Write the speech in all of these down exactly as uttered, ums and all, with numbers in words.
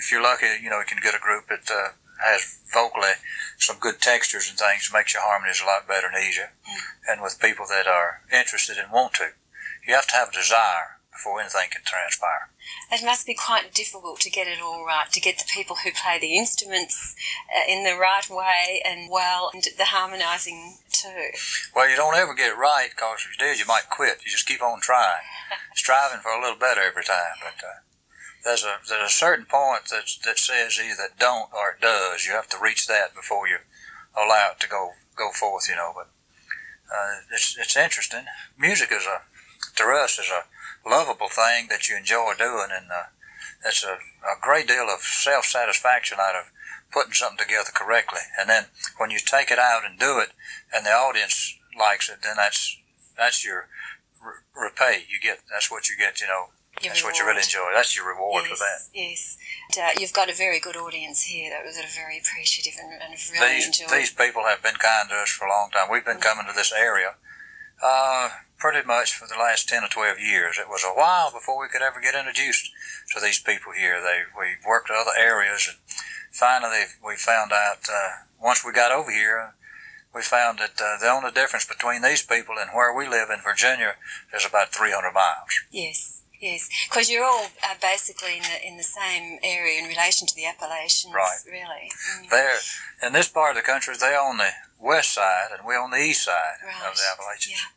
if you're lucky, you know, you can get a group that uh, has vocally some good textures and things, makes your harmonies a lot better and easier. Mm. And with people that are interested and want to, you have to have a desire before anything can transpire. It must be quite difficult to get it all right, to get the people who play the instruments uh, in the right way and well, and the harmonising too. Well, you don't ever get it right, because if you did, you might quit. You just keep on trying, striving for a little better every time. But uh, there's a there's a certain point that that says either don't or it does. You have to reach that before you allow it to go go forth. You know, but uh, it's it's interesting. Music is a to us is a lovable thing that you enjoy doing, and uh, it's a, a great deal of self-satisfaction out of putting something together correctly. And then when you take it out and do it, and the audience likes it, then that's that's your re- repay. You get that's what you get. You know, your that's reward. What you really enjoy. That's your reward yes, for that. Yes, and, uh, you've got a very good audience here that are very appreciative and, and really these, enjoy. These people have been kind to us for a long time. We've been coming to this area Uh, pretty much for the last ten or twelve years. It was a while before we could ever get introduced to these people here. They we worked in other areas, and finally we found out, uh, once we got over here, we found that uh, the only difference between these people and where we live in Virginia is about three hundred miles. Yes, yes, because you're all uh, basically in the in the same area in relation to the Appalachians, right? Really, mm. They're in this part of the country. They on the west side, and we're on the east side right. of the Appalachians. Yeah.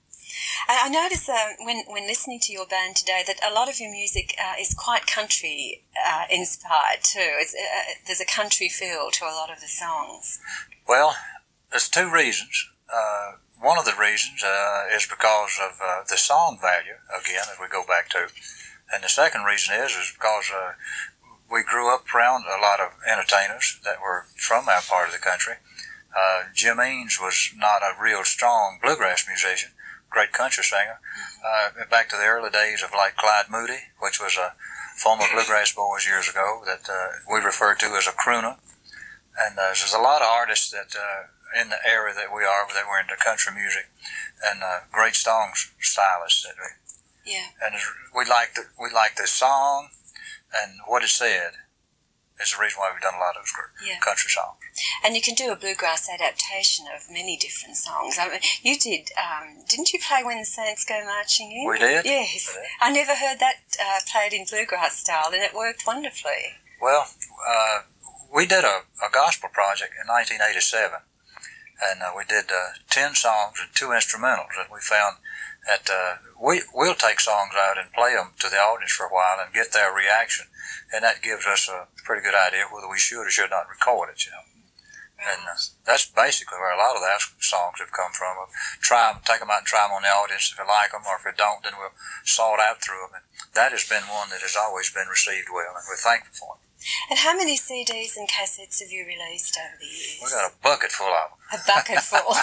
I notice uh, when when listening to your band today that a lot of your music uh, is quite country uh, inspired too. It's, uh, there's a country feel to a lot of the songs. Well, there's two reasons. Uh, one of the reasons uh, is because of uh, the song value, again, as we go back to. And the second reason is, is because uh, we grew up around a lot of entertainers that were from our part of the country. Uh, Jim Eanes was not a real strong bluegrass musician, great country singer. Uh, back to the early days of like Clyde Moody, which was a former Bluegrass Boys years ago that uh, we referred to as a crooner. And uh, there's a lot of artists that uh, in the area that we are, that were into country music, and uh, great song stylists. That we, yeah. And we like the we like the song and what it said. Is the reason why we've done a lot of those yeah. country songs. And you can do a bluegrass adaptation of many different songs. I mean, you did, um, didn't you play When the Saints Go Marching In? We did. Yes. We did. I never heard that uh, played in bluegrass style, and it worked wonderfully. Well, uh, we did a, a gospel project in nineteen eighty-seven, and uh, we did uh, ten songs and two instrumentals, and we found that uh, we, we'll take songs out and play them to the audience for a while and get their reaction, and that gives us a pretty good idea whether we should or should not record it, you know. Right. And uh, that's basically where a lot of those songs have come from. We'll try them, take them out and try them on the audience. If they like them, or if they don't, then we'll sort out through them. And that has been one that has always been received well, and we're thankful for it. And how many C Ds and cassettes have you released over the years? We've got a bucket full of them. A bucket full.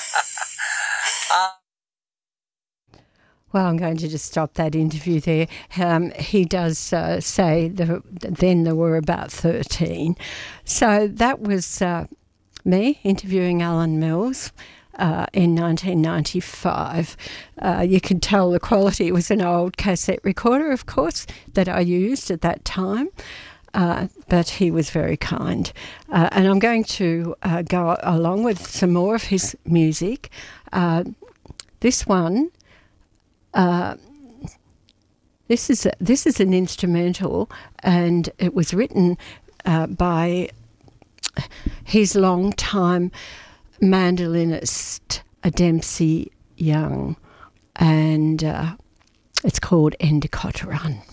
uh, Well, I'm going to just stop that interview there. Um, he does uh, say that then there were about thirteen. So that was uh, me interviewing Alan Mills uh, in nineteen ninety-five. Uh, you can tell the quality. It was an old cassette recorder, of course, that I used at that time. Uh, but he was very kind. Uh, and I'm going to uh, go along with some more of his music. Uh, this one... Uh, this is a, this is an instrumental, and it was written uh, by his longtime mandolinist Dempsey Young, and uh, it's called Endicott Run.